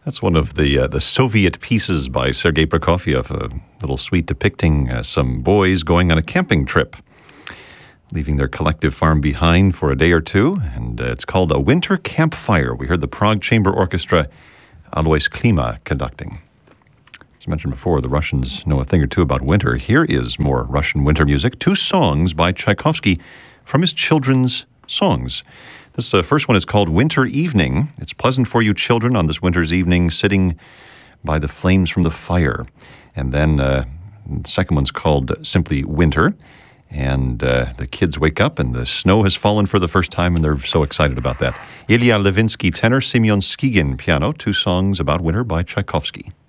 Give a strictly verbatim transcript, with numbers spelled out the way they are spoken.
That's one of the uh, the Soviet pieces by Sergei Prokofiev, a little suite depicting uh, some boys going on a camping trip, leaving their collective farm behind for a day or two, and uh, it's called A Winter Campfire. We heard the Prague Chamber Orchestra, Alois Klima, conducting. As mentioned before, the Russians know a thing or two about winter. Here is more Russian winter music, two songs by Tchaikovsky from his children's songs. This uh, first one is called Winter Evening. It's pleasant for you children on this winter's evening, sitting by the flames from the fire. And then uh, the second one's called simply Winter. And uh, the kids wake up and the snow has fallen for the first time, and they're so excited about that. Ilya Levinsky tenor, Semyon Skigin piano, two songs about winter by Tchaikovsky.